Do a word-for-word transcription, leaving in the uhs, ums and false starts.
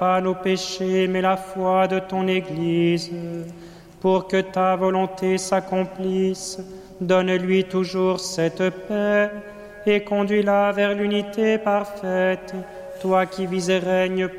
pas nos péchés, mais la foi de ton Église. Pour que ta volonté s'accomplisse, donne-lui toujours cette paix et conduis-la vers l'unité parfaite, toi qui vis et règnes